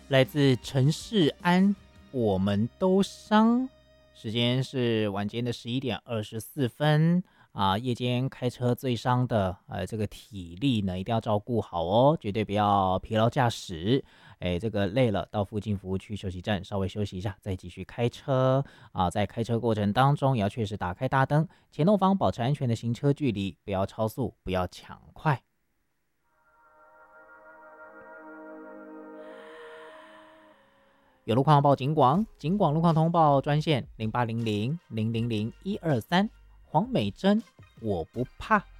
来自陈世安，我们都伤。时间是晚间的11:24啊，夜间开车最伤的，这个体力呢一定要照顾好哦，绝对不要疲劳驾驶。这个累了，到附近服务区休息站稍微休息一下，再继续开车啊。在开车过程当中，也要确实打开大灯，前后方保持安全的行车距离，不要超速，不要抢快。有路况报警广，警广路况通报专线0800000123。黄美珍，我不怕。